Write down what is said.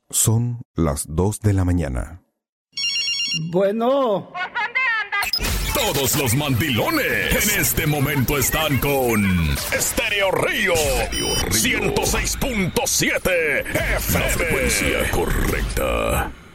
Son las 2 de la mañana. Bueno. Todos los mandilones en este momento están con Estéreo Río 106.7 FM. La frecuencia correcta.